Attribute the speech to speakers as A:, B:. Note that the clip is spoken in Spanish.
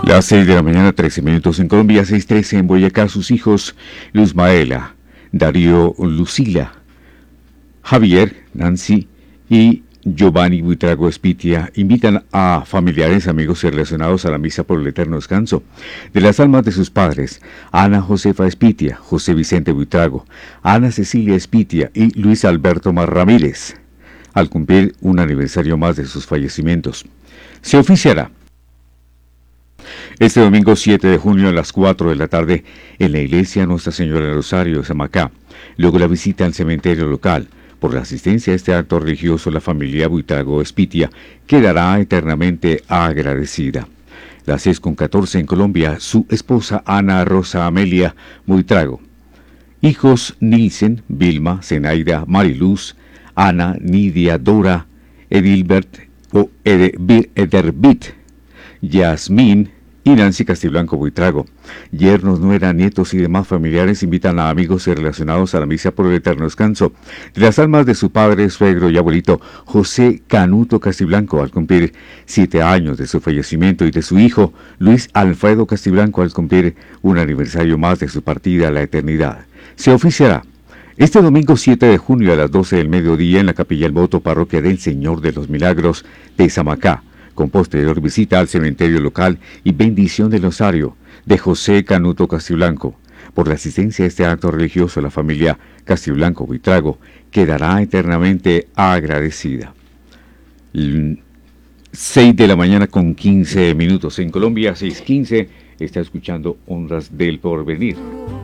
A: Las 6 de la mañana, 13 minutos en Colombia, 6:13 en Boyacá. Sus hijos, Luz Maela, Darío, Lucila, Javier, Nancy y Giovanni Buitrago Espitia invitan a familiares, amigos y relacionados a la misa por el eterno descanso de las almas de sus padres, Ana Josefa Espitia, José Vicente Buitrago, Ana Cecilia Espitia y Luis Alberto Mar Ramírez, al cumplir un aniversario más de sus fallecimientos. Se oficiará este domingo 7 de junio a las 4 de la tarde en la iglesia Nuestra Señora del Rosario de Samacá. Luego la visita al cementerio local. Por la asistencia a este acto religioso, la familia Buitrago Espitia quedará eternamente agradecida. Las 6:14 en Colombia, su esposa Ana Rosa Amelia Buitrago. Hijos Nilsen, Vilma, Zenaida, Mariluz, Ana, Nidia, Dora, Edilbert o Ederbit, Yasmín y Nancy Castiblanco Buitrago. Yernos, nuera, nietos y demás familiares invitan a amigos y relacionados a la misa por el eterno descanso de las almas de su padre, suegro y abuelito José Canuto Castiblanco al cumplir 7 años de su fallecimiento y de su hijo Luis Alfredo Castiblanco al cumplir un aniversario más de su partida a la eternidad. Se oficiará este domingo 7 de junio a las 12 del mediodía en la Capilla El Voto, parroquia del Señor de los Milagros de Samacá, con posterior visita al cementerio local y bendición del rosario de José Canuto Castiblanco. Por la asistencia a este acto religioso, la familia Castiblanco Buitrago quedará eternamente agradecida. 6 de la mañana con 15 minutos en Colombia, 6:15, está escuchando Ondas del Porvenir.